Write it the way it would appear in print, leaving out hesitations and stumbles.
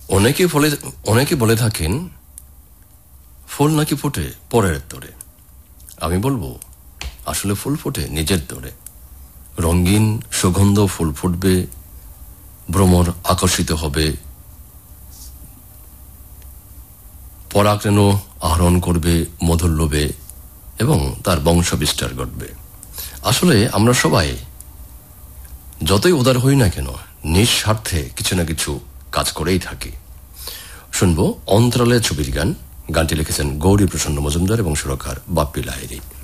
অনেকে বলে থাকেন ফুল নাকি ফোটে পরের তোরে। আমি বলবো আসলে ফুল ফোটে নিজের তোরে। রঙিন সুগন্ধ ফুল ফুটবে, ভ্রমর আকর্ষিত হবে, পরাগরেণু আহরণ করবে মধুর লোভে এবং তার বংশ বিস্তার ঘটবে। আসলে আমরা সবাই যতই উদার হই না কেন, নিঃস্বার্থে কিছু না কিছু কাজ করেই থাকি। শুনবো অন্তরালের ছবির গান। গানটি লিখেছেন গৌরী প্রসন্ন মজুমদার এবং সুরকার বাপ্পি লাহিড়ী।